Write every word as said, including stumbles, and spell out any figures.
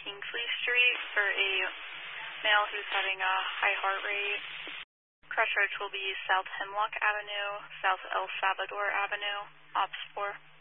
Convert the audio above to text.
Kingsley Street for a male who's having a high heart rate. Crossroads will be South Hemlock Avenue, South El Salvador Avenue, Ops four.